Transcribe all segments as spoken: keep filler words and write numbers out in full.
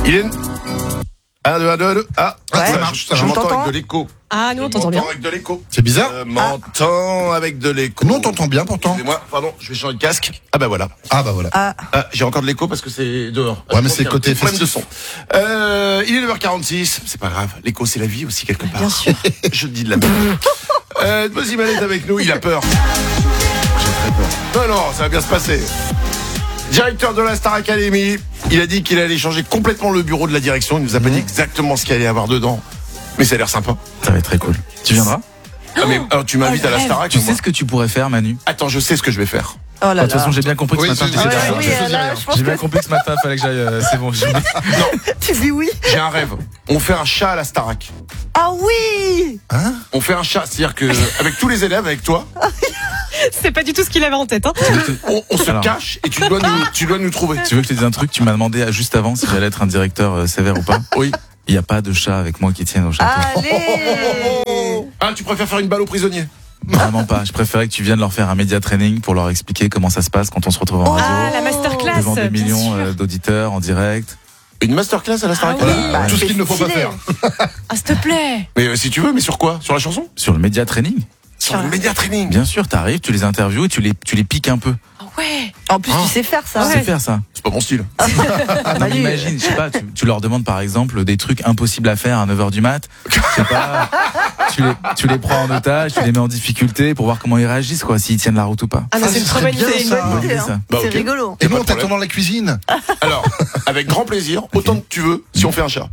Il est... un, deux, un, deux, un, deux. Ah, Ouais. ça marche. Je, je m'entends avec de l'écho. Ah, nous on Je t'entend bien. m'entends avec de l'écho. C'est bizarre. Je m'entends avec de l'écho. Nous on t'entend bien pourtant. Excusez-moi, pardon, je vais changer de casque. Ah bah voilà. Ah bah voilà. Ah, Ah, j'ai encore de l'écho parce que c'est dehors. Ouais, mais Je pense c'est qu'il y a un côté petit problème de son. festif. Euh, il est neuf heures quarante-six. C'est pas grave. L'écho, c'est la vie aussi quelque part. bien sûr. Je dis de la merde. euh, Moziman est avec nous. Il a peur. J'ai très peur. Non, non, ça va bien se passer. Directeur de la Star Academy. Il a dit qu'il allait changer complètement le bureau de la direction. Il nous a pas dit exactement ce qu'il allait y avoir dedans. Mais ça a l'air sympa. Ça va être très cool. Tu viendras? Ah, mais alors, tu m'invites à la Starac. Tu sais ce que tu pourrais faire, Manu? Attends, je sais ce que je vais faire. oh là De toute là. façon, j'ai bien compris que Oui, ce matin, je- t'étais je- derrière. oui, je- je- là, je- je pense J'ai bien que compris que ce matin, fallait que j'aille. euh, c'est bon. je- tu dis oui. J'ai un rêve. On fait un chat à la Starac. Ah oui. Hein? On fait un chat, c'est-à-dire que avec tous les élèves, avec toi, C'est pas du tout ce qu'il avait en tête. Hein. on, on se Alors. cache et tu dois nous, tu dois nous trouver. Tu veux que je te dise un truc? Tu m'as demandé euh, juste avant si j'allais être un directeur euh, sévère ou pas. Oui. Il n'y a pas de chat avec moi qui tienne au château. Allez. Ah, tu préfères faire une balle aux prisonniers? Vraiment pas. Je préférais que tu viennes leur faire un média training pour leur expliquer comment ça se passe quand on se retrouve en Ah, radio. la masterclass. Devant des bien millions sûr. euh, d'auditeurs en direct. Une masterclass à la Starac? Ah oui. Voilà. Bah, Tout ce c'est qu'il ne faut pas stylé. faire. Ah, s'il te plaît. Mais euh, si tu veux, mais sur quoi? Sur la chanson? Sur le média training. Sur le média training. Bien sûr, t'arrives, tu les interviews et tu les, tu les piques un peu. Ah ouais. En plus, Ah. tu sais faire ça. Tu sais faire ça. C'est pas mon style. Non, mais Manu. imagine, je sais pas, tu, tu leur demandes par exemple des trucs impossibles à faire à neuf heures du mat. Je sais pas, tu les, tu les prends en otage, tu les mets en difficulté pour voir comment ils réagissent, quoi, s'ils tiennent la route ou pas. Ah non, Ça, c'est une ce très serait bonne bien, idée. ça. Une bonne idée, Bonne idée, hein. ça. Bah, C'est ok. rigolo. Et Y a nous pas on de t'attend problème. dans la cuisine. Alors, avec grand plaisir, autant que tu veux, si on fait un chat.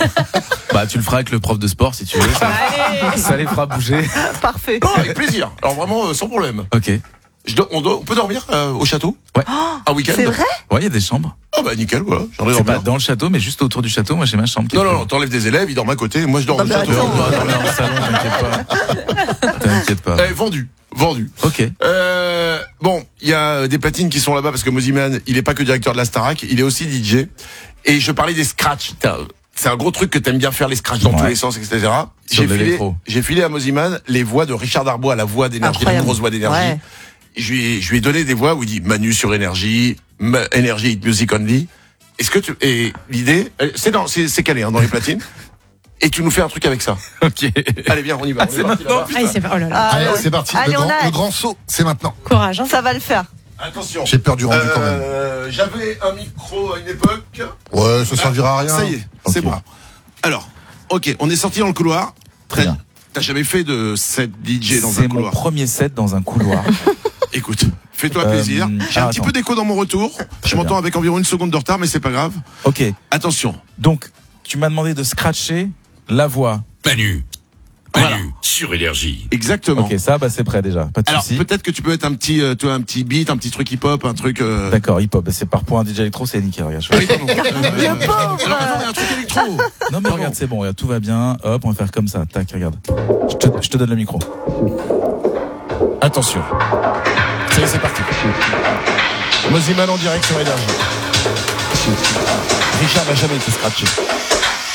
Bah, tu le feras avec le prof de sport si tu veux. Ça, Allez. ça les fera bouger. Parfait. Non, avec plaisir. Alors vraiment, euh, sans problème. Ok. Je dois- on, doit- on peut dormir euh, au château? Ouais. Un week-end? C'est vrai? Ouais, il y a des chambres. Ah bah nickel, voilà. J'en ai C'est pas dormi. dans le château, mais juste autour du château. Moi, j'ai ma chambre. qui est Non, non, prévue. non, t'enlèves des élèves, ils dorment à côté. Moi, je dors Non, au mais château. attends. On va dormir dans le salon, t'inquiète pas. T'inquiète pas. Eh, vendu. Vendu. Ok. Euh, bon, il y a des platines qui sont là-bas parce que Moziman, il est pas que directeur de la Starac, il est aussi D J. Et je parlais des scratchs. T'as- C'est un gros truc que t'aimes bien faire, les scratchs dans Ouais. tous les sens, et cetera. Sur J'ai de filé, l'électro. j'ai filé à Moziman les voix de Richard Darbois, la voix d'énergie, la Incroyable. grosse voix d'énergie. Ouais. Je lui ai, je lui ai donné des voix où il dit Manu sur énergie, Ma- énergie hit music only. Est-ce que tu, et l'idée, euh, c'est dans, c'est, c'est calé, hein, dans les platines. Et tu nous fais un truc avec ça. Ok. Allez, viens, on y va. on est c'est parti maintenant, là-bas. Ah, il sait pas. Oh là là. Allez, Ah, c'est parti. Allez, Le on grand, a- le grand saut, c'est maintenant. Courage, hein. Ça va le faire. Attention. J'ai peur du rendu quand même. Euh, j'avais un micro à une époque. Ouais, ça servira à rien. Ça y est, c'est Ok. bon. Alors, ok, on est sorti dans le couloir. Très T'as- bien. T'as jamais fait de set D J dans un C'est mon couloir? premier set dans un couloir. Écoute, fais-toi Euh, plaisir. J'ai ah, un petit attends. peu d'écho dans mon retour. Je m'entends bien. avec environ une seconde de retard, mais c'est pas grave. Ok. Attention. Donc, tu m'as demandé de scratcher la voix. Manu. Manu, Voilà. sur énergie. Exactement. Ok, ça, bah, c'est prêt déjà. Pas de Alors souci. peut-être que tu peux mettre un petit, euh, tu vois, un petit beat, un petit truc hip-hop, un truc. Euh... D'accord, hip-hop. Bah, c'est par point D J électro, c'est nickel. Regarde, je Ah fais- oui, pardon. Euh, Le pauvre. Alors, attends, il y a un truc électro. Non, mais Pardon. regarde, c'est bon. Regarde, tout va bien. Hop, on va faire comme ça. Tac, regarde. Je te, je te donne le micro. Attention. Ça y est, c'est parti. Moziman en direct sur énergie. Richard n'a jamais été scratché.